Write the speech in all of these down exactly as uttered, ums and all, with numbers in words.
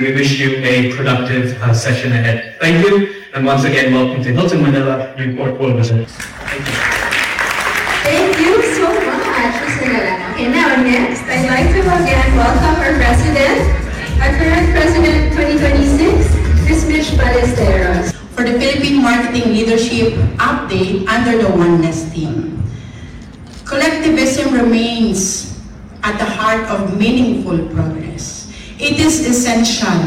We wish you a productive uh, session ahead. Thank you, and once again, welcome to Hilton Manila Newport World Visitors. Thank you. Thank you so much, Mister Galana. Okay, now next, I'd like to again welcome our President, our current President twenty twenty-six, Miz Mitch Ballesteros, for the Philippine Marketing Leadership Update under the Oneness theme. Collectivism remains at the heart of meaningful progress. It is essential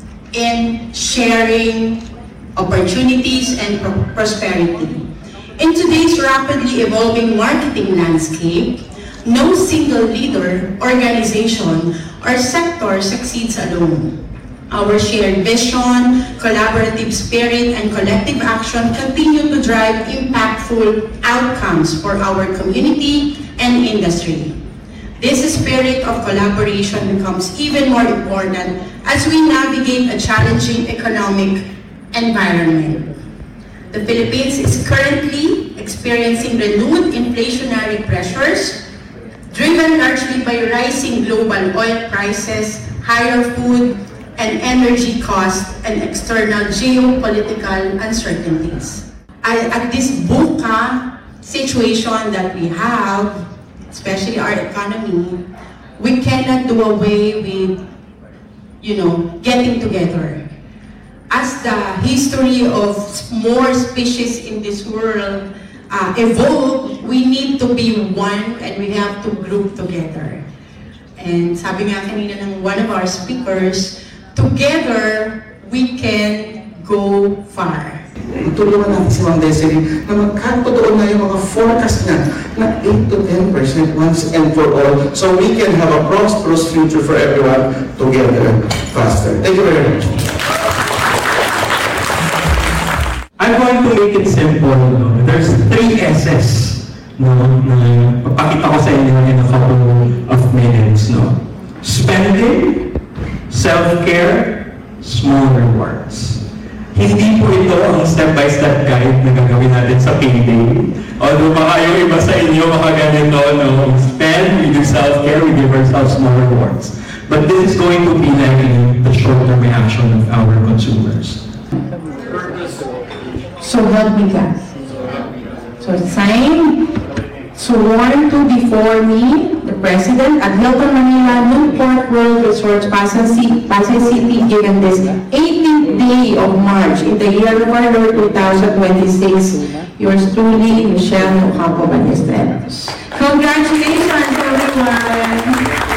in sharing opportunities and pro prosperity. In today's rapidly evolving marketing landscape, no single leader, organization, or sector succeeds alone. Our shared vision, collaborative spirit, and collective action continue to drive impactful outcomes for our community and industry. This spirit of collaboration becomes even more important as we navigate a challenging economic environment. The Philippines is currently experiencing renewed inflationary pressures, driven largely by rising global oil prices, higher food and energy costs, and external geopolitical uncertainties. At this VUCA situation that we have, especially our economy, we cannot do away with, you know, getting together. As the history of more species in this world uh, evolve, we need to be one and we have to group together. And sabi nga kanina ng one of our speakers, together we can go far. Tulungan natin si Ma'am Desiree na magkatotoo na yung mga forecast niya na eight to ten percent once and for all so we can have a prosperous future for everyone together faster. Thank you very much. I'm going to make it simple. No? There's three S's no, na papakita ko sa inyo in a couple of minutes. No? Spending, self-care, small rewards. Hindi po ito ang step-by-step guide na gagawin natin sa payday. Although baka yung iba sa inyo makaganito, no? Spend, we do self-care, we give ourselves small rewards. But this is going to be like the short-term reaction of our consumers. So help me God. So sign, sworn to before me, the President at Hilton Manila Newport World Resorts, Pasay City, Pasay City, given this eighteenth day of March in the year of our Lord two thousand twenty-six. Yours truly, Michelle Ocampo Ballesteros. Congratulations, everyone!